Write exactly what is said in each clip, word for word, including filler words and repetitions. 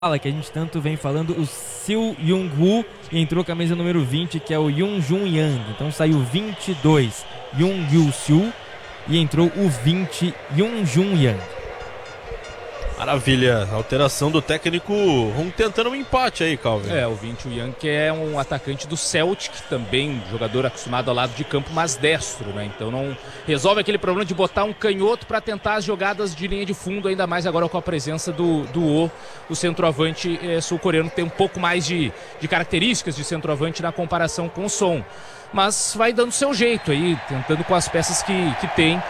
que a gente tanto vem falando, o Seo Young-woo, e entrou com a camisa número vinte, que é o Yoon Jun Yang. Então saiu vinte e dois, Yoon Gyu-soo, e entrou o vinte, Yoon Jun Yang. Maravilha, alteração do técnico Hong tentando um empate aí, Calvin. É, o vinte, o Yang, que é um atacante do Celtic, também jogador acostumado ao lado de campo, mas destro, né? Então não resolve aquele problema de botar um canhoto para tentar as jogadas de linha de fundo, ainda mais agora com a presença do, do O, o centroavante é, sul-coreano, que tem um pouco mais de, de características de centroavante na comparação com o Son. Mas vai dando seu jeito aí, tentando com as peças que, que tem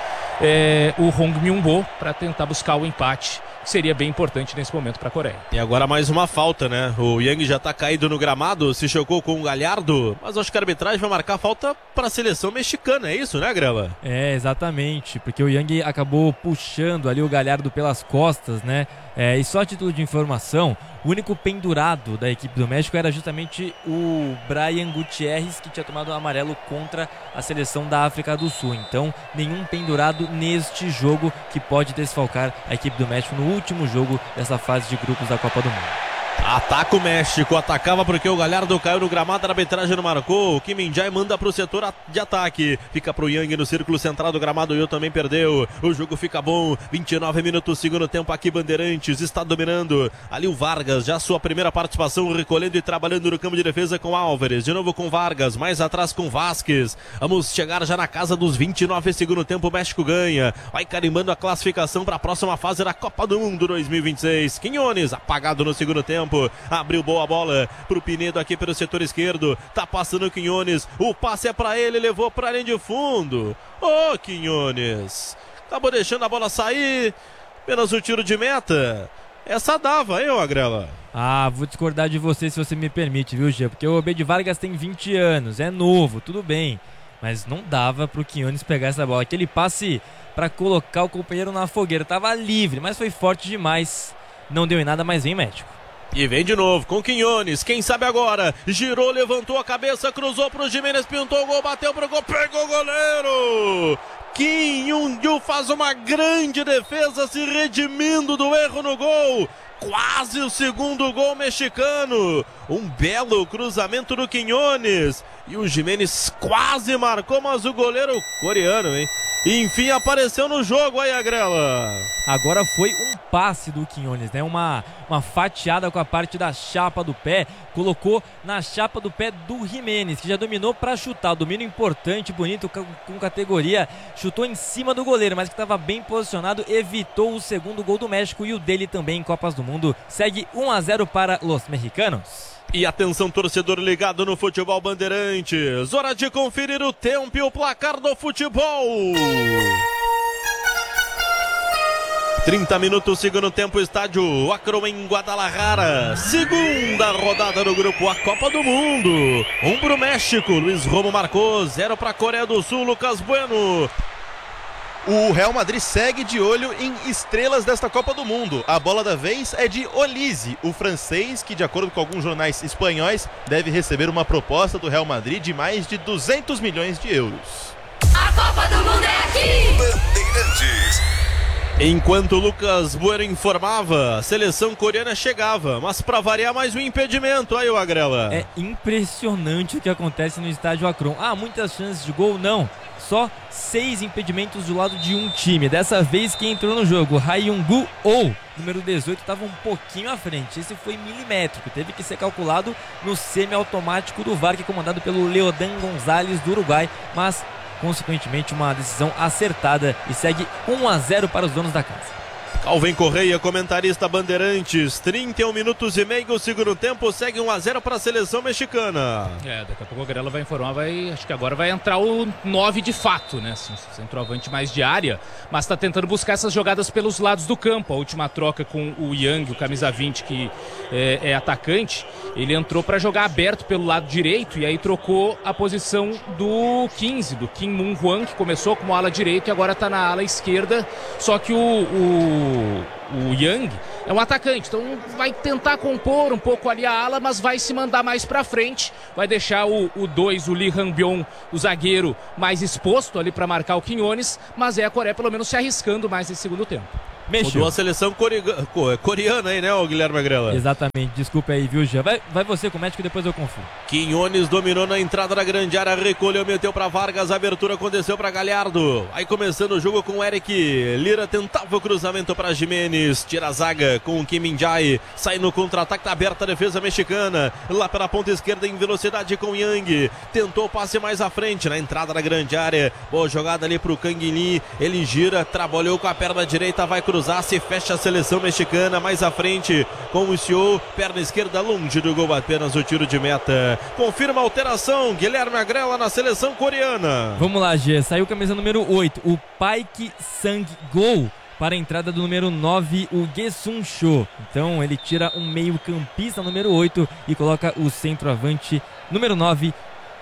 é, o Hong Myung-bo para tentar buscar o empate, que seria bem importante nesse momento para a Coreia. E agora mais uma falta, né? O Yang já tá caído no gramado, se chocou com o Galhardo, mas acho que a arbitragem vai marcar falta para a seleção mexicana, é isso, né, Grela? É, exatamente, porque o Yang acabou puxando ali o Galhardo pelas costas, né? É, e só a título de informação, o único pendurado da equipe do México era justamente o Brian Gutierrez, que tinha tomado o amarelo contra a seleção da África do Sul. Então, nenhum pendurado neste jogo que pode desfalcar a equipe do México no último jogo dessa fase de grupos da Copa do Mundo. Ataca o México, atacava porque o Galhardo caiu no gramado, a arbitragem não marcou. O Kim Min-jae manda pro setor de ataque, fica pro Yang no círculo central do gramado, o Yo também perdeu. O jogo fica bom, vinte e nove minutos, segundo tempo aqui, Bandeirantes está dominando. Ali o Vargas, já sua primeira participação, recolhendo e trabalhando no campo de defesa com Álvares, de novo com Vargas, mais atrás com Vasquez. Vamos chegar já na casa dos vinte e nove, segundo tempo, o México ganha, vai carimbando a classificação para a próxima fase da Copa do Mundo dois mil e vinte e seis. Quinones, apagado no segundo tempo. Abriu boa bola pro Pinedo aqui pelo setor esquerdo. Tá passando o Quinones. O passe é pra ele, levou pra linha de fundo. Ô, oh, Quinones. Acabou deixando a bola sair. Apenas o tiro de meta. Essa dava, hein, Agrela? Ah, vou discordar de você se você me permite, viu, Gê? Porque o Obed Vargas tem vinte anos, é novo, tudo bem. Mas não dava pro Quinones pegar essa bola. Aquele passe pra colocar o companheiro na fogueira. Tava livre, mas foi forte demais. Não deu em nada, mas vem México. E vem de novo com Quinones, quem sabe agora, girou, levantou a cabeça, cruzou pro Giménez, pintou o gol, bateu pro gol, pegou o goleiro! Kim Young-woo faz uma grande defesa, se redimindo do erro no gol, quase o segundo gol mexicano, um belo cruzamento do Quinones, e o Giménez quase marcou, mas o goleiro coreano, hein? Enfim, apareceu no jogo aí, Agrela. Agora foi um passe do Quinones, né? Uma, uma fatiada com a parte da chapa do pé. Colocou na chapa do pé do Giménez, que já dominou para chutar. O domínio importante, bonito, com categoria. Chutou em cima do goleiro, mas que estava bem posicionado. Evitou o segundo gol do México e o dele também em Copas do Mundo. Segue um a zero para os mexicanos. E atenção, torcedor ligado no Futebol Bandeirantes. Hora de conferir o tempo e o placar do futebol. trinta minutos, segundo tempo, estádio Akron em Guadalajara. Segunda rodada do grupo A Copa do Mundo. Um pro México, Luiz Romo marcou. Zero pra Coreia do Sul, Lucas Bueno. O Real Madrid segue de olho em estrelas desta Copa do Mundo. A bola da vez é de Olise, o francês que, de acordo com alguns jornais espanhóis, deve receber uma proposta do Real Madrid de mais de duzentos milhões de euros. A Copa do Mundo é aqui! Bandeirantes. Enquanto Lucas Bueno informava, a seleção coreana chegava, mas para variar mais um impedimento, aí o Agrela. É impressionante o que acontece no estádio Akron. Ah, muitas chances de gol? Não. Só seis impedimentos do lado de um time. Dessa vez quem entrou no jogo, Hae Young-woo, ou número dezoito, estava um pouquinho à frente. Esse foi milimétrico, teve que ser calculado no semiautomático do V A R, que é comandado pelo Leodan Gonzalez do Uruguai, mas consequentemente uma decisão acertada e segue um a zero para os donos da casa. Calvin Correia, comentarista Bandeirantes, trinta e um minutos e meio, segundo tempo, segue um a zero para a seleção mexicana. É, daqui a pouco o Grela vai informar, vai, acho que agora vai entrar o nove de fato, né, assim, centroavante mais de área, mas está tentando buscar essas jogadas pelos lados do campo. A última troca com o Yang, o camisa vinte, que é, é atacante, ele entrou para jogar aberto pelo lado direito e aí trocou a posição do quinze, do Kim Moon-hwan, que começou como ala direito e agora está na ala esquerda, só que o, o O Yang é um atacante, então vai tentar compor um pouco ali a ala, mas vai se mandar mais pra frente, vai deixar o dois, o, o Lee Han-byong, o zagueiro, mais exposto ali para marcar o Quinones, mas é a Coreia pelo menos se arriscando mais nesse segundo tempo. Mexeu. Mudou a seleção core... coreana aí, né, o Guilherme Agrela? Exatamente, desculpa aí, viu, Jean? Vai, vai você com o México e depois eu confio. Quinones dominou na entrada da grande área, recolheu, meteu pra Vargas, a abertura aconteceu pra Galhardo. Aí começando o jogo com o Eric Lira, tentava o cruzamento pra Jimenez, tira a zaga com o Kim Min-jae, sai no contra-ataque, tá aberta a defesa mexicana, lá pela ponta esquerda em velocidade com o Yang, tentou o passe mais à frente, na entrada da grande área, boa jogada ali pro Kang In-lee, ele gira, trabalhou com a perna direita, vai cruzar, se fecha a seleção mexicana, mais à frente com o Sio, perna esquerda longe do gol, apenas o tiro de meta. Confirma a alteração, Guilherme Agrela na seleção coreana. Vamos lá, G, saiu camisa número oito, o Paik Sang-gol, para a entrada do número nove, o Ge-sun Cho. Então ele tira um meio campista número oito e coloca o centroavante número nove,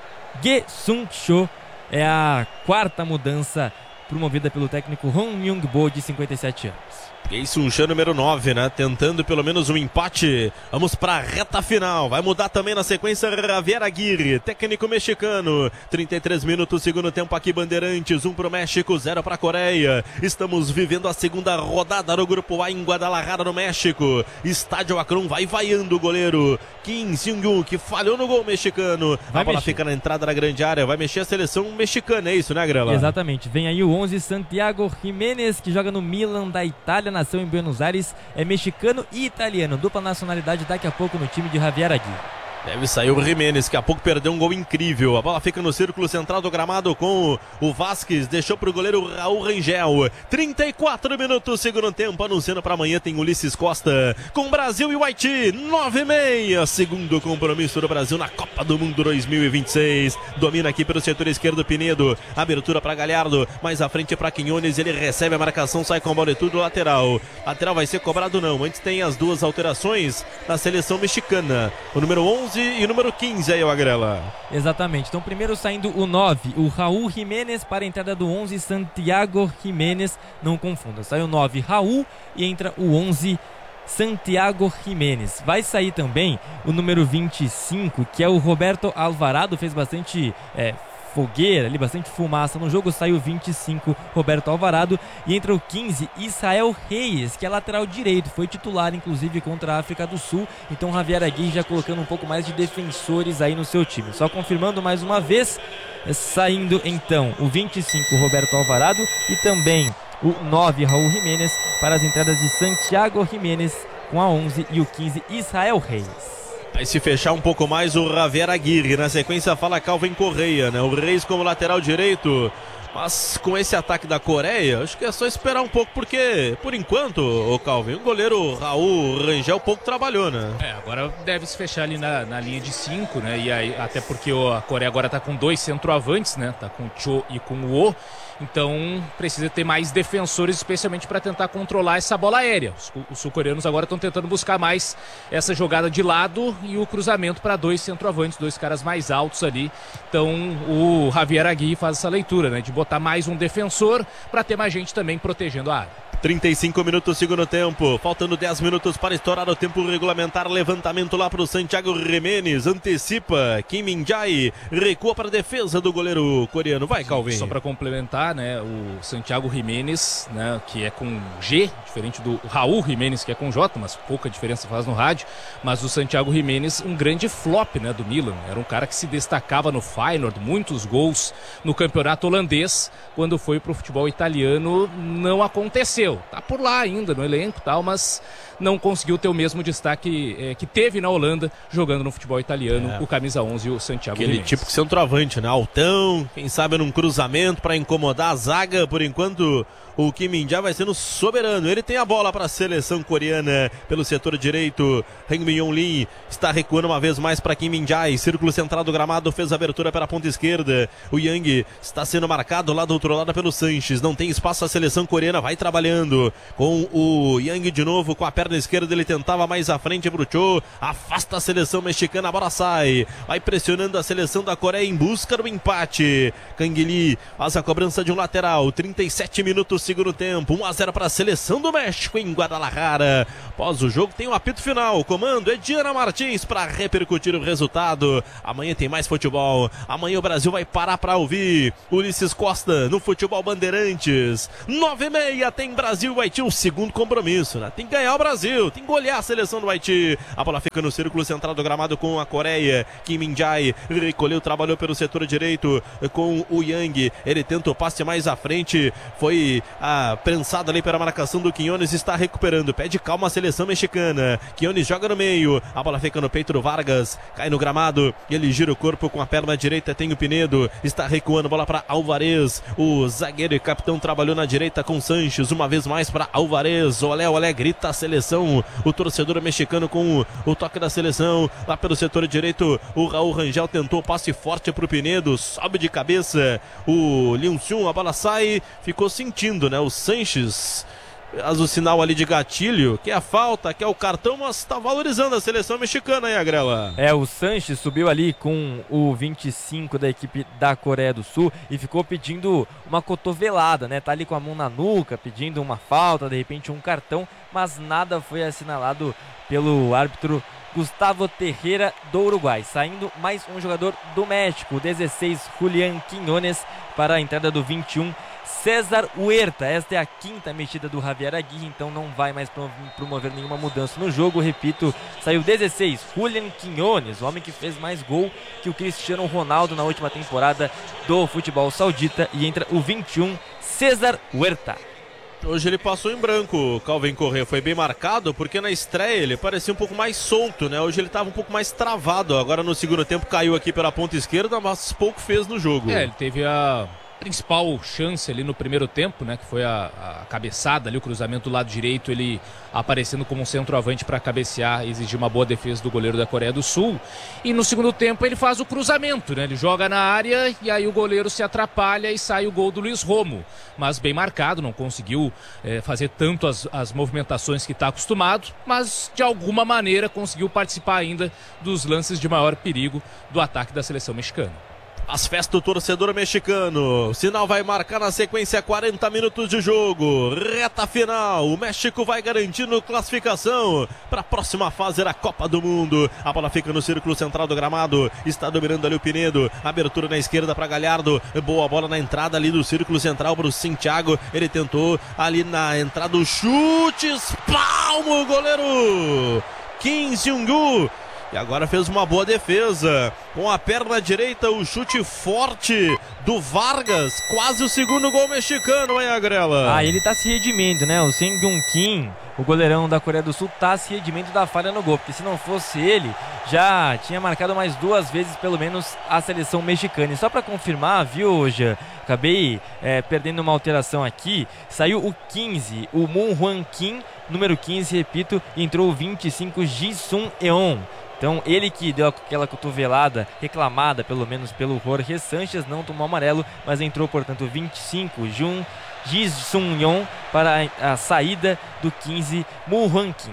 Ge-sun Cho. É a quarta mudança promovida pelo técnico Hong Myung-bo, de cinquenta e sete anos. Ge-sun Cho número nove, né? Tentando pelo menos um empate. Vamos pra reta final. Vai mudar também na sequência Javier Aguirre, técnico mexicano. trinta e três minutos, segundo tempo aqui, Bandeirantes. Um pro México, zero pra Coreia. Estamos vivendo a segunda rodada no Grupo A em Guadalajara, no México. Estádio Akron vai vaiando o goleiro Kim Seung-gun, que falhou no gol mexicano. Vai a bola mexer. fica na entrada da grande área. Vai mexer a seleção mexicana, é isso, né, Grela? Exatamente. Vem aí o onze, Santiago Jiménez, que joga no Milan da Itália, nasceu em Buenos Aires, é mexicano e italiano, dupla nacionalidade daqui a pouco no time de Javier Aguirre. Deve sair o Jimenez, que há pouco perdeu um gol incrível. A bola fica no círculo central do gramado com o Vasquez. Deixou para o goleiro Raul Rangel. trinta e quatro minutos, segundo tempo. Anunciando para amanhã tem Ulisses Costa com Brasil e o Haiti. nove e meia. Segundo compromisso do Brasil na Copa do Mundo dois mil e vinte e seis. Domina aqui pelo setor esquerdo Pinedo. Abertura para Galhardo. Mais à frente para Quinones. Ele recebe a marcação, sai com a bola e tudo lateral. Lateral vai ser cobrado não. Antes tem as duas alterações na seleção mexicana. O número onze e o número quinze aí, o Agrela. Exatamente. Então primeiro saindo o nove, o Raul Jiménez, para a entrada do onze, Santiago Jiménez. Não confunda. Sai o nove, Raul, e entra o onze, Santiago Jiménez. Vai sair também o número vinte e cinco, que é o Roberto Alvarado. Fez bastante é, fogueira ali, bastante fumaça no jogo. Saiu vinte e cinco, Roberto Alvarado, e entra o quinze, Israel Reyes, que é lateral direito, foi titular inclusive contra a África do Sul. Então Javier Aguirre já colocando um pouco mais de defensores aí no seu time. Só confirmando mais uma vez, saindo então o vinte e cinco, Roberto Alvarado, e também o nove, Raul Jiménez, para as entradas de Santiago Jiménez com a onze e o quinze, Israel Reyes. Aí se fechar um pouco mais o Javier Aguirre. Na sequência fala Calvin Correia, né? O Reis como lateral direito. Mas com esse ataque da Coreia, acho que é só esperar um pouco, porque, por enquanto, o Calvin, o goleiro Raul Rangel pouco trabalhou, né? É, agora deve se fechar ali na, na linha de cinco, né? E aí, até porque o, a Coreia agora tá com dois centroavantes, né? Tá com o Cho e com o O. Então precisa ter mais defensores, especialmente para tentar controlar essa bola aérea. Os, os sul-coreanos agora estão tentando buscar mais essa jogada de lado e o cruzamento para dois centroavantes, dois caras mais altos ali. Então o Javier Aguirre faz essa leitura, né? De botar mais um defensor para ter mais gente também protegendo a área. trinta e cinco minutos, segundo tempo. Faltando dez minutos para estourar o tempo regulamentar. Levantamento lá para o Santiago Jiménez. Antecipa Kim Min-jae. Recua para a defesa do goleiro coreano. Vai, Calvin. Só para complementar, né? O Santiago Jiménez, né? Que é com G, diferente do Raul Jiménez, que é com J, mas pouca diferença faz no rádio. Mas o Santiago Jiménez, um grande flop, né? Do Milan. Era um cara que se destacava no Feyenoord, muitos gols no campeonato holandês. Quando foi para o futebol italiano, não aconteceu. Tá por lá ainda no elenco e tal, mas não conseguiu ter o mesmo destaque é, que teve na Holanda jogando no futebol italiano, é. O camisa onze, o Santiago Aquele Jiménez. típico centroavante, né? Altão, quem sabe num cruzamento para incomodar a zaga. Por enquanto, o Kim Min-jae vai sendo soberano. Ele tem a bola para a seleção coreana pelo setor direito. Heng Min-lee está recuando uma vez mais para Kim Min-jae. Círculo central do gramado, fez a abertura pela ponta esquerda. O Yang está sendo marcado lá do outro lado pelo Sanches. Não tem espaço, a seleção coreana vai trabalhando com o Yang de novo com a perna esquerda. Ele tentava mais à frente pro Cho. Afasta a seleção mexicana, a bola sai. Vai pressionando a seleção da Coreia em busca do empate. Kang In-lee faz a cobrança de um lateral. trinta e sete minutos, segundo tempo. um a zero para a seleção do México em Guadalajara. Após o jogo tem o um apito final. O comando é Diana Martins para repercutir o resultado. Amanhã tem mais futebol. Amanhã o Brasil vai parar para ouvir Ulisses Costa no Futebol Bandeirantes. nove e meia tem Brasil. Brasil e Haiti, o segundo compromisso, né? Tem que ganhar o Brasil, tem que golear a seleção do Haiti. A bola fica no círculo central do gramado com a Coreia. Kim Min-jae recolheu, trabalhou pelo setor direito com o Yang. Ele tenta o passe mais à frente, foi ah, prensado ali pela marcação do Quinones, está recuperando, pede calma a seleção mexicana. Quinones joga no meio, a bola fica no peito do Vargas, cai no gramado, ele gira o corpo com a perna direita, tem o Pinedo, está recuando, bola para Alvarez, o zagueiro e capitão trabalhou na direita com Sanches, uma vez mais para Alvarez, olé, olé, grita a seleção, o torcedor mexicano com o toque da seleção, lá pelo setor direito, o Raul Rangel tentou passe forte para o Pinedo, sobe de cabeça, o Liu-Xun, a bola sai, ficou sentindo, né, o Sanches, faz o sinal ali de gatilho, que é a falta, que é o cartão, mas está valorizando a seleção mexicana aí, Agrela. É, o Sanches subiu ali com o vinte e cinco da equipe da Coreia do Sul e ficou pedindo uma cotovelada, né? Tá ali com a mão na nuca, pedindo uma falta, de repente um cartão, mas nada foi assinalado pelo árbitro Gustavo Terreira do Uruguai. Saindo mais um jogador do México, o dezesseis, Julián Quiñones, para a entrada do vinte e um, César Huerta. Esta é a quinta mexida do Javier Aguirre, então não vai mais promover nenhuma mudança no jogo. Repito, saiu dezesseis, Julián Quiñones, o homem que fez mais gol que o Cristiano Ronaldo na última temporada do futebol saudita, e entra o vinte e um, César Huerta. Hoje ele passou em branco, o Calvin Correa, foi bem marcado, porque na estreia ele parecia um pouco mais solto, né? Hoje ele estava um pouco mais travado, agora no segundo tempo caiu aqui pela ponta esquerda, mas pouco fez no jogo. É, ele teve a principal chance ali no primeiro tempo, né, que foi a, a cabeçada ali, o cruzamento do lado direito, ele aparecendo como um centroavante para cabecear e exigir uma boa defesa do goleiro da Coreia do Sul. E no segundo tempo ele faz o cruzamento, né, ele joga na área e aí o goleiro se atrapalha e sai o gol do Luiz Romo, mas bem marcado, não conseguiu é, fazer tanto as, as movimentações que está acostumado, mas de alguma maneira conseguiu participar ainda dos lances de maior perigo do ataque da seleção mexicana. As festas do torcedor mexicano. O sinal vai marcar na sequência quarenta minutos de jogo. Reta final. O México vai garantindo classificação para a próxima fase da Copa do Mundo. A bola fica no círculo central do gramado. Está dominando ali o Pinedo. Abertura na esquerda para Galhardo. Boa bola na entrada ali do círculo central para o Santiago. Ele tentou ali na entrada o chute. Espalma o goleiro Kim Seung-gu. E agora fez uma boa defesa. Com a perna direita, o chute forte do Vargas. Quase o segundo gol mexicano, hein, Agrela? Ah, ele tá se redimindo, né? O Seung-gun Kim, o goleirão da Coreia do Sul, tá se redimindo da falha no gol. Porque se não fosse ele, já tinha marcado mais duas vezes, pelo menos, a seleção mexicana. E só pra confirmar, viu, Jean? Acabei é, perdendo uma alteração aqui. Saiu o quinze, o Moon Hwan Kim, número quinze, repito. E entrou o vinte e cinco, Ji-sun Eon. Então ele que deu aquela cotovelada reclamada pelo menos pelo Jorge Sanches, não tomou amarelo, mas entrou, portanto, vinte e cinco, Jun Ji-sun-yeon, para a, a saída do quinze, Moon Hwan Kim.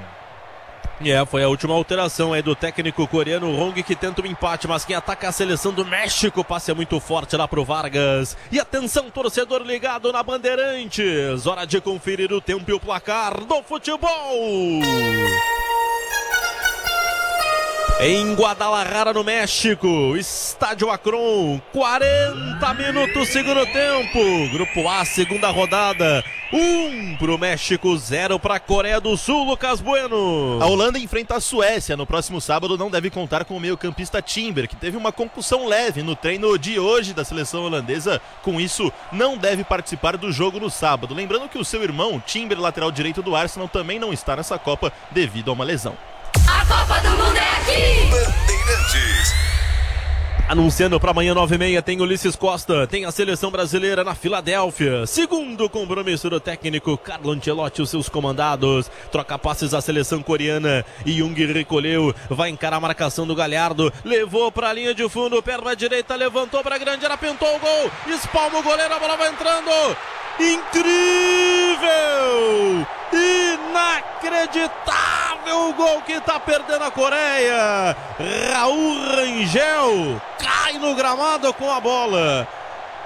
E é, foi a última alteração aí do técnico coreano Hong, que tenta o empate, mas quem ataca é a seleção do México. Passe é muito forte lá pro Vargas. E atenção, torcedor ligado na Bandeirantes, hora de conferir o tempo e o placar do futebol. Em Guadalajara, no México, Estádio Akron, quarenta minutos, segundo tempo. Grupo A, segunda rodada, um pro México, zero pra Coreia do Sul, Lucas Bueno. A Holanda enfrenta a Suécia no próximo sábado, não deve contar com o meio-campista Timber, que teve uma concussão leve no treino de hoje da seleção holandesa. Com isso, não deve participar do jogo no sábado. Lembrando que o seu irmão, Timber, lateral direito do Arsenal, também não está nessa Copa devido a uma lesão. A Copa do Mundo é aqui! Bandeirantes. Anunciando para amanhã, nove e meia, tem Ulisses Costa, tem a seleção brasileira na Filadélfia. Segundo compromisso do técnico Carlo Ancelotti, os seus comandados. Troca passes à seleção coreana. Jung recolheu, vai encarar a marcação do Galhardo. Levou para a linha de fundo, perna direita, levantou para a grande área, pintou o gol. Espalma o goleiro, a bola vai entrando. Incrível! Inacreditável o gol que tá perdendo a Coreia. Raul Rangel cai no gramado com a bola.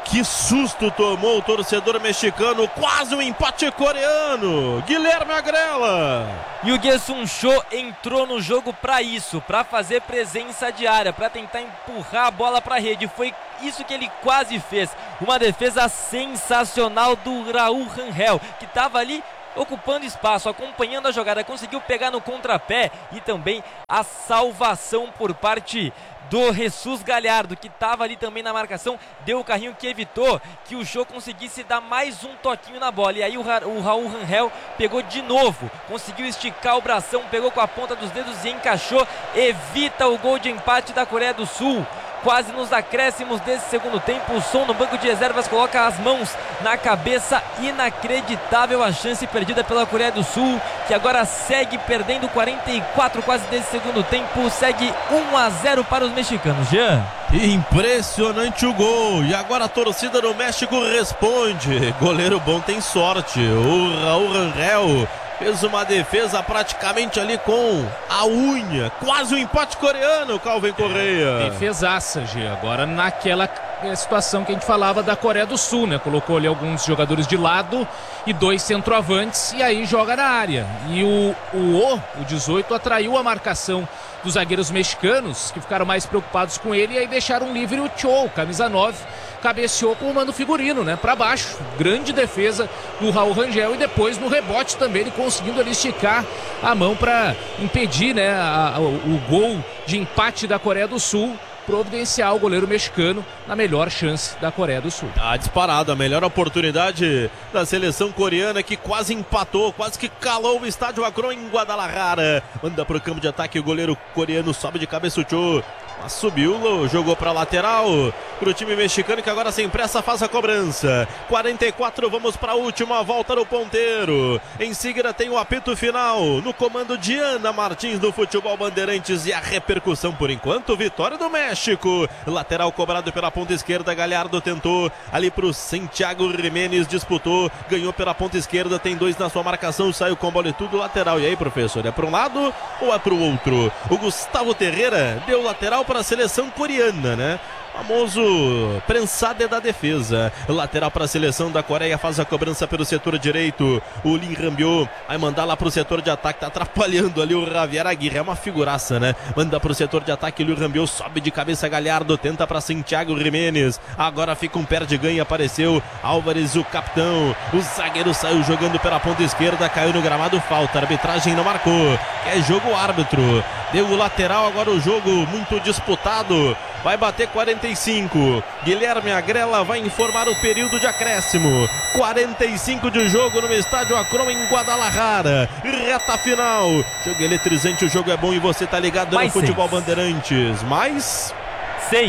Que susto tomou o torcedor mexicano, quase um empate coreano. Guilherme Agrela. E o Gyesun Cho entrou no jogo para isso, para fazer presença diária, para tentar empurrar a bola para a rede. Foi isso que ele quase fez. Uma defesa sensacional do Raul Rangel, que estava ali ocupando espaço, acompanhando a jogada, conseguiu pegar no contrapé e também a salvação por parte do Jesus Galhardo, que estava ali também na marcação, deu o carrinho que evitou que o Cho conseguisse dar mais um toquinho na bola. E aí o, Ra o Raul Rangel pegou de novo, conseguiu esticar o bração, pegou com a ponta dos dedos e encaixou, evita o gol de empate da Coreia do Sul. Quase nos acréscimos desse segundo tempo, o Son no banco de reservas coloca as mãos na cabeça. Inacreditável a chance perdida pela Coreia do Sul, que agora segue perdendo quarenta e quatro quase desse segundo tempo, segue um a zero para os mexicanos. Jean. Impressionante o gol, e agora a torcida do México responde. Goleiro bom tem sorte, o Raul Rangel fez uma defesa praticamente ali com a unha. Quase um empate coreano, Calvin Correia. Defesaça, G. Agora naquela situação que a gente falava da Coreia do Sul, né? Colocou ali alguns jogadores de lado e dois centroavantes e aí joga na área. E o O, o dezoito, atraiu a marcação dos zagueiros mexicanos, que ficaram mais preocupados com ele, e aí deixaram livre o Cho, camisa nove, cabeceou com o Mano Figurino, né, para baixo. Grande defesa do Raul Rangel, e depois no rebote também ele conseguindo ali esticar a mão para impedir, né, a, a, o gol de empate da Coreia do Sul, providenciar o goleiro mexicano na melhor chance da Coreia do Sul. Ah, disparado, a melhor oportunidade da seleção coreana, que quase empatou, quase que calou o estádio Akron em Guadalajara. Manda pro campo de ataque, o goleiro coreano sobe de cabeça o Cho. Mas subiu, jogou para lateral pro time mexicano, que agora sem pressa faz a cobrança. quarenta e quatro, vamos para a última volta do ponteiro. Em seguida tem o apito final no comando de Ana Martins do Futebol Bandeirantes, e a repercussão por enquanto, vitória do México. Lateral cobrado pela ponta esquerda, Galhardo tentou ali pro Santiago Jiménez, disputou, ganhou pela ponta esquerda, tem dois na sua marcação, saiu com bola e tudo, lateral. E aí, professor, é para um lado ou é para o outro? O Gustavo Terreira deu lateral para a seleção coreana, né? Famoso prensada da defesa. Lateral para a seleção da Coreia, faz a cobrança pelo setor direito. O Lin Rambiot vai mandar lá para o setor de ataque, tá atrapalhando ali o Javier Aguirre, é uma figuraça, né? Manda para o setor de ataque, o Lin Rambiot sobe de cabeça, Galhardo tenta para Santiago Jiménez. Agora fica um perde-ganha, apareceu Álvares, o capitão. O zagueiro saiu jogando pela ponta esquerda, caiu no gramado, falta, a arbitragem não marcou. É jogo árbitro. Deu o lateral, agora o jogo muito disputado. Vai bater quarenta e cinco. Guilherme Agrela vai informar o período de acréscimo. quarenta e cinco de jogo no estádio Akron em Guadalajara. Reta final. Jogo eletrizante, o jogo é bom e você tá ligado Mais no Futebol seis. Bandeirantes. Mais Seis.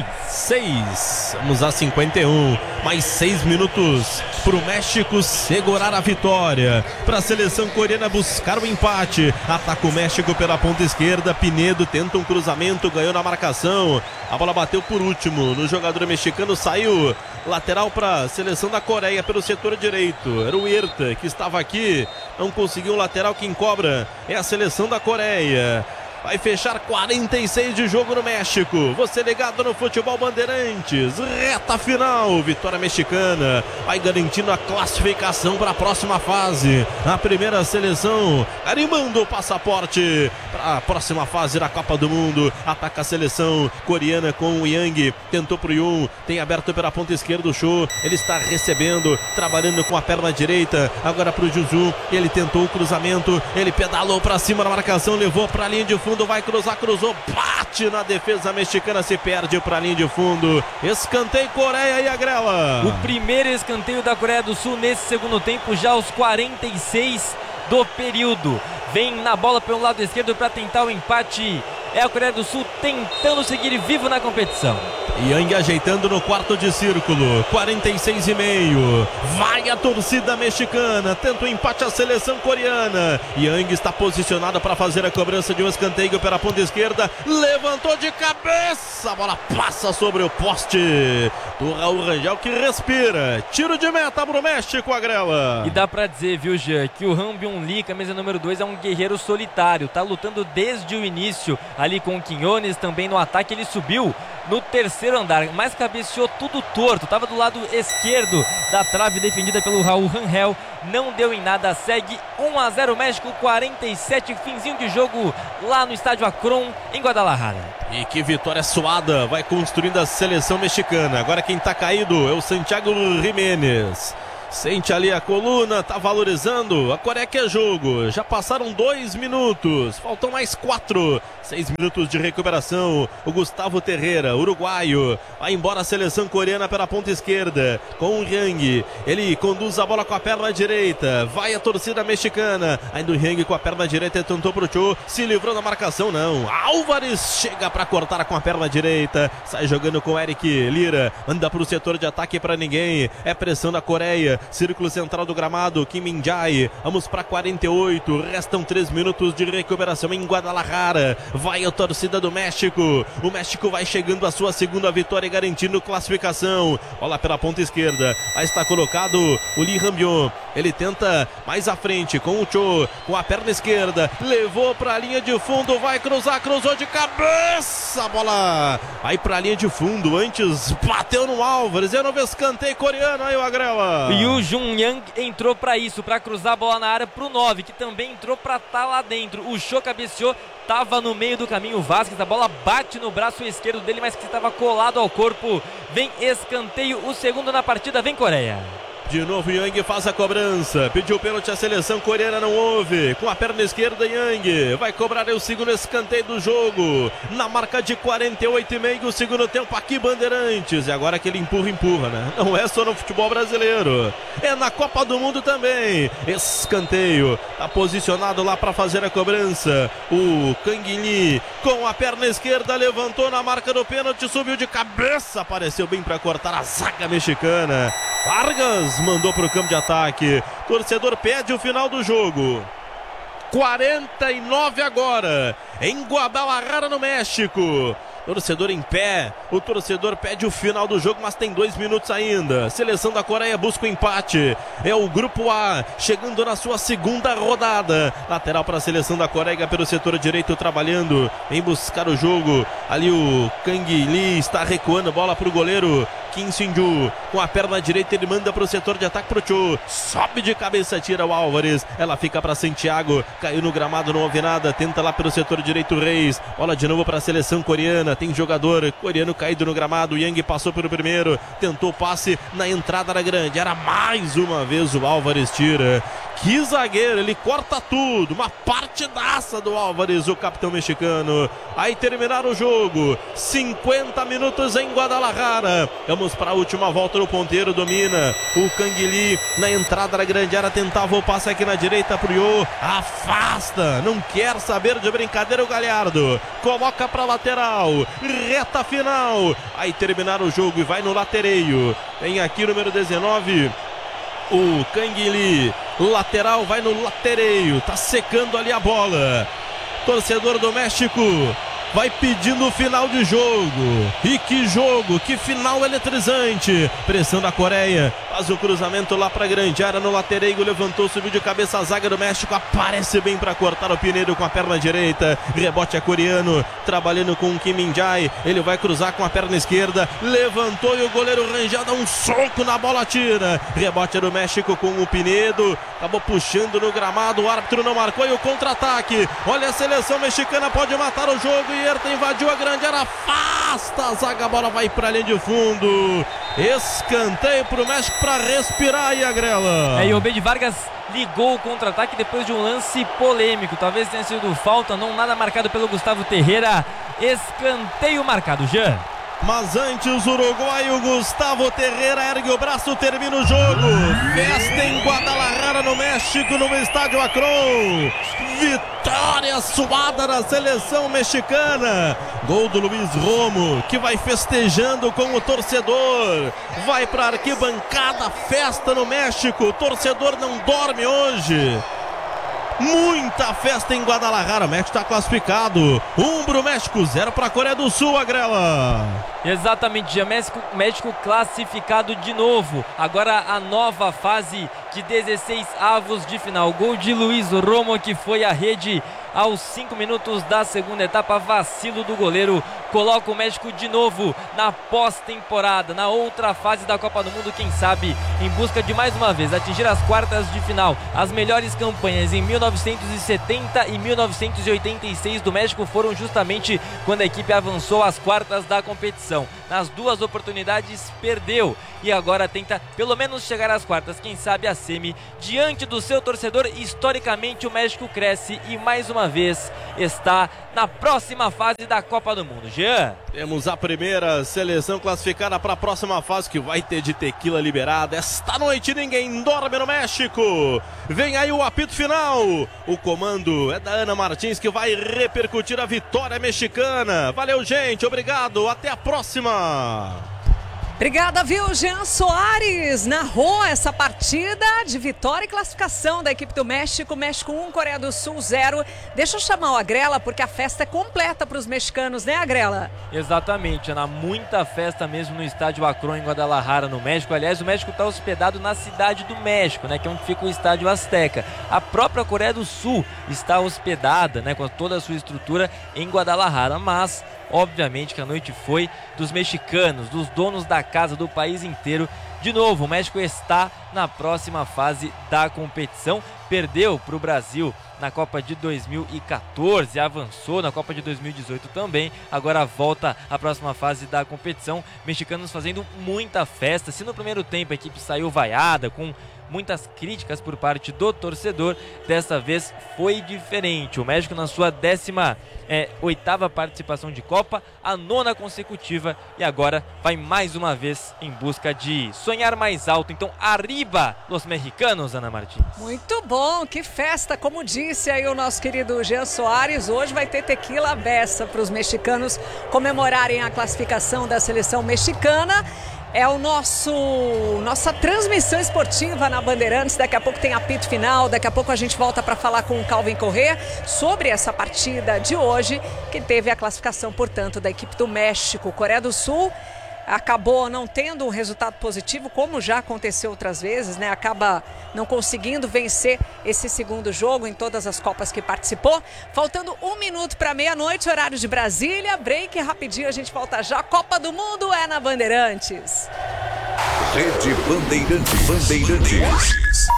seis. Vamos a cinquenta e um. Mais seis minutos pro México segurar a vitória. Para a seleção coreana buscar o empate. Ataca o México pela ponta esquerda. Pinedo tenta um cruzamento, ganhou na marcação. A bola bateu por último no jogador mexicano, saiu lateral para a seleção da Coreia pelo setor direito. Era o Huerta que estava aqui, não conseguiu o lateral, quem cobra é a seleção da Coreia. Vai fechar quarenta e seis de jogo no México. Você ligado no Futebol Bandeirantes. Reta final. Vitória mexicana. Vai garantindo a classificação para a próxima fase. A primeira seleção animando o passaporte para a próxima fase da Copa do Mundo. Ataca a seleção coreana com o Yang. Tentou pro Yun. Tem aberto pela ponta esquerda o Cho. Ele está recebendo, trabalhando com a perna direita. Agora pro Juju. Ele tentou o cruzamento. Ele pedalou para cima na marcação. Levou para a linha de fundo. Vai cruzar, cruzou, bate na defesa mexicana, se perde para a linha de fundo. Escanteio Coreia e Agrela. O primeiro escanteio da Coreia do Sul nesse segundo tempo, já aos quarenta e seis do período. Vem na bola pelo lado esquerdo para tentar o empate. É a Coreia do Sul tentando seguir vivo na competição. Yang ajeitando no quarto de círculo, quarenta e seis e meio. Vai a torcida mexicana, tenta o empate a seleção coreana. Yang está posicionado para fazer a cobrança de um escanteio pela ponta esquerda. Levantou de cabeça, a bola passa sobre o poste do Raul Rangel, que respira. Tiro de meta para o México, Agrela. E dá pra dizer, viu, Jean, que o Han Byung-lee, camisa número dois, é um guerreiro solitário. Tá lutando desde o início ali ali com o Quinones. Também no ataque ele subiu no terceiro andar, mas cabeceou tudo torto, estava do lado esquerdo da trave defendida pelo Raul Rangel, não deu em nada, segue um a zero México, quarenta e sete, finzinho de jogo lá no estádio Akron, em Guadalajara. E que vitória suada, vai construindo a seleção mexicana. Agora quem tá caído é o Santiago Jiménez. Sente ali a coluna, tá valorizando. A Coreia quer jogo. Já passaram dois minutos. Faltam mais quatro. Seis minutos de recuperação. O Gustavo Terreira, uruguaio. Vai embora a seleção coreana pela ponta esquerda. Com o Yang. Ele conduz a bola com a perna direita. Vai a torcida mexicana. Ainda o Yang com a perna direita tentou pro Cho. Se livrou da marcação, não. Álvares chega pra cortar com a perna direita. Sai jogando com o Eric Lira. Anda pro setor de ataque pra ninguém. É pressão da Coreia. Círculo central do gramado, Kim Min-jae. Vamos para quarenta e oito. Restam três minutos de recuperação em Guadalajara. Vai a torcida do México. O México vai chegando à sua segunda vitória, garantindo classificação. Bola pela ponta esquerda. Aí está colocado o Lee Rambion. Ele tenta mais à frente com o Cho. Com a perna esquerda. Levou para a linha de fundo. Vai cruzar, cruzou de cabeça. A bola vai para a linha de fundo. Antes bateu no Álvares. É novo escanteio coreano. Aí o Agrela. E o Jun Yang entrou para isso, para cruzar a bola na área pro nove, que também entrou para estar tá lá dentro. O Cho cabeceou, tava no meio do caminho o Vasquez, a bola bate no braço esquerdo dele, mas que estava colado ao corpo. Vem escanteio, o segundo na partida, vem Coreia. De novo Yang faz a cobrança. Pediu pênalti a seleção coreana, não houve. Com a perna esquerda Yang vai cobrar o segundo escanteio do jogo. Na marca de quarenta e oito e meio, o segundo tempo aqui Bandeirantes. E agora que ele empurra, empurra, né? Não é só no futebol brasileiro, é na Copa do Mundo também. Escanteio. Tá posicionado lá para fazer a cobrança. O Kang Lee com a perna esquerda levantou na marca do pênalti, subiu de cabeça, apareceu bem para cortar a zaga mexicana. Vargas mandou para o campo de ataque. Torcedor pede o final do jogo. quarenta e nove agora em Guadalajara, no México. Torcedor em pé, o torcedor pede o final do jogo, mas tem dois minutos ainda. Seleção da Coreia busca o empate. É o grupo A, chegando na sua segunda rodada. Lateral para a seleção da Coreia pelo setor direito, trabalhando em buscar o jogo. Ali o Kang Lee está recuando, bola para o goleiro Kim Sin-ju. Com a perna direita ele manda para o setor de ataque pro Cho. Sobe de cabeça, tira o Álvares. Ela fica para Santiago, caiu no gramado, não houve nada. Tenta lá pelo setor direito Reis. Bola de novo para a seleção coreana. Tem jogador coreano caído no gramado. Yang passou pelo primeiro, tentou passe na entrada da grande. Era mais uma vez o Álvares, tira. Que zagueiro, ele corta tudo. Uma partidaça do Álvares, o capitão mexicano. Aí terminar o jogo. cinquenta minutos em Guadalajara. Vamos para a última volta do ponteiro. Domina o Kang Lee na entrada da grande área. Tentava o passe aqui na direita pro Yo. Afasta, não quer saber de brincadeira o Galhardo. Coloca para lateral. Reta final. Aí terminar o jogo e vai no latereio. Tem aqui o número dezenove, o Kang Lee. Lateral, vai no latereio. Tá secando ali a bola. Torcedor do México vai pedindo o final de jogo. E que jogo, que final eletrizante. Pressão da Coreia, faz o cruzamento lá pra grande área no latereio, levantou, subiu de cabeça a zaga do México, aparece bem pra cortar o Pinedo com a perna direita. Rebote é coreano, trabalhando com o Kim Min-jae. Ele vai cruzar com a perna esquerda, levantou e o goleiro Rangel dá um soco na bola, tira. Rebote é do México com o Pinedo, acabou puxando no gramado, o árbitro não marcou e o contra-ataque. Olha, a seleção mexicana pode matar o jogo. E Herta invadiu a grande área, afasta a zaga, a bola vai pra linha de fundo. Escanteio pro México pra respirar aí, a Grela. É, e o Obed Vargas ligou o contra-ataque depois de um lance polêmico. Talvez tenha sido falta, não nada marcado pelo Gustavo Terreira. Escanteio marcado, Jean. Mas antes o uruguaio Gustavo Terreira ergue o braço, termina o jogo. Festa em Guadalajara, no México, no estádio Akron. Vitória suada da seleção mexicana. Gol do Luiz Romo, que vai festejando com o torcedor. Vai para a arquibancada, festa no México. O torcedor não dorme hoje. Muita festa em Guadalajara. O México está classificado. Um para o México, zero para a Coreia do Sul, a Grela. Exatamente, já México, México classificado de novo. Agora a nova fase de dezesseis avos de final. Gol de Luiz Romo, que foi à rede aos cinco minutos da segunda etapa. Vacilo do goleiro coloca o México de novo na pós-temporada, na outra fase da Copa do Mundo, quem sabe em busca de mais uma vez atingir as quartas de final. As melhores campanhas em mil novecentos e setenta e mil novecentos e oitenta e seis do México foram justamente quando a equipe avançou às quartas da competição. Nas duas oportunidades perdeu e agora tenta pelo menos chegar às quartas, quem sabe a semi. Diante do seu torcedor, historicamente o México cresce e mais uma vez está na próxima fase da Copa do Mundo. Jean. Temos a primeira seleção classificada para a próxima fase, que vai ter de tequila liberada. Esta noite ninguém dorme no México. Vem aí o apito final. O comando é da Ana Martins, que vai repercutir a vitória mexicana. Valeu, gente. Obrigado. Até a próxima. Obrigada, viu? Jean Soares narrou essa partida de vitória e classificação da equipe do México. México um, Coreia do Sul zero. Deixa eu chamar o Agrela, porque a festa é completa para os mexicanos, né, Agrela? Exatamente, Ana. Muita festa mesmo no estádio Akron, em Guadalajara, no México. Aliás, o México está hospedado na cidade do México, né, que é onde fica o estádio Azteca. A própria Coreia do Sul está hospedada, né, com toda a sua estrutura em Guadalajara, mas obviamente que a noite foi dos mexicanos, dos donos da casa do país inteiro. De novo, o México está na próxima fase da competição. Perdeu para o Brasil na Copa de dois mil e quatorze, avançou na Copa de dois mil e dezoito também, agora volta à próxima fase da competição. Mexicanos fazendo muita festa. Se no primeiro tempo a equipe saiu vaiada, com muitas críticas por parte do torcedor, dessa vez foi diferente. O México, na sua décima é, oitava participação de Copa, a nona consecutiva, e agora vai mais uma vez em busca de sonhar mais alto. Então, arriba los mexicanos, Ana Martins. Muito bom, que festa, como disse aí o nosso querido Jean Soares. Hoje vai ter tequila à beça para os mexicanos comemorarem a classificação da seleção mexicana. É o nosso nossa transmissão esportiva na Bandeirantes. Daqui a pouco tem apito final. Daqui a pouco a gente volta para falar com o Calvin Correa sobre essa partida de hoje, que teve a classificação, portanto, da equipe do México. Coreia do Sul acabou não tendo um resultado positivo, como já aconteceu outras vezes, né? Acaba não conseguindo vencer esse segundo jogo em todas as Copas que participou. Faltando um minuto para meia-noite, horário de Brasília. Break rapidinho, a gente volta já. Copa do Mundo é na Bandeirantes. Rede Bandeirantes. Bandeirantes.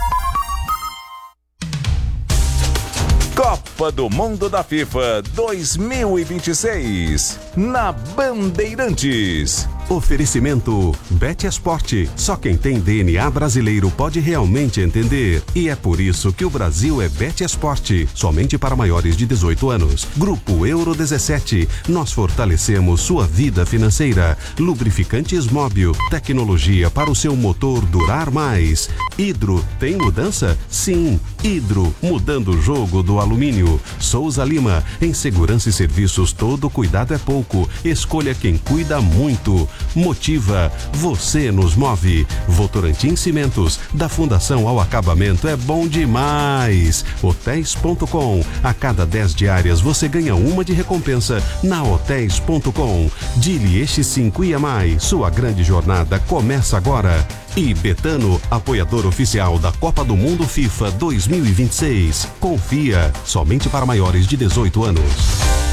Copa do Mundo da FIFA dois mil e vinte e seis, na Bandeirantes. Oferecimento Bet Esporte. Só quem tem D N A brasileiro pode realmente entender. E é por isso que o Brasil é Bet Esporte. Somente para maiores de dezoito anos. Grupo Euro dezessete. Nós fortalecemos sua vida financeira. Lubrificantes Móbil. Tecnologia para o seu motor durar mais. Hidro. Tem mudança? Sim. Hidro. Mudando o jogo do alumínio. Souza Lima. Em segurança e serviços, todo cuidado é pouco. Escolha quem cuida muito. Motiva, você nos move. Votorantim Cimentos, da fundação ao acabamento é bom demais. Hotéis ponto com, a cada dez diárias você ganha uma de recompensa na Hotéis ponto com. Dili Eixi cinco I A M A I, sua grande jornada começa agora. E Betano, apoiador oficial da Copa do Mundo FIFA dois mil e vinte e seis. Confia, somente para maiores de dezoito anos.